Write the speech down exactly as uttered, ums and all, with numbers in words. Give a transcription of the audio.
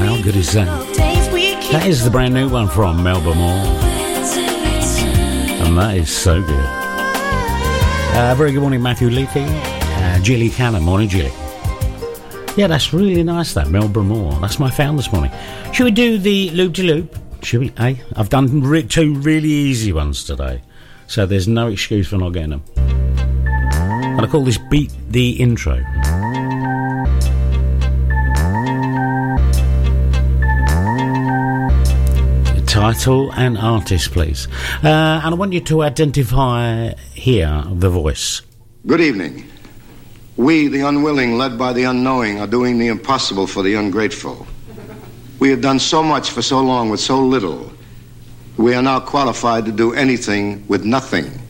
How good is that? That is the brand new one from Melba Moore. And that is so good. Uh, very good morning, Matthew Leafy. Uh, Jilly Cannon. Morning, Jilly. Yeah, that's really nice, that. Melba Moore. That's my found this morning. Should we do the loop-de-loop? Should we, eh? I've done re- two really easy ones today, so there's no excuse for not getting them. And I call this Beat the Intro. Title and artist, please. Uh, and I want you to identify here the voice. Good evening. We, the unwilling, led by the unknowing, are doing the impossible for the ungrateful. We have done so much for so long with so little. We are now qualified to do anything with nothing.